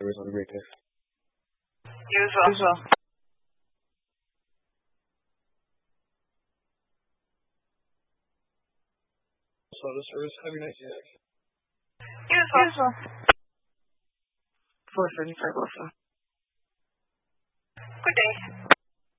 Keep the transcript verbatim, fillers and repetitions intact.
service. Have a great day. You as well. As well. Soda service. Have a nice day. You as well. You as well. four thirty-five also. Good day.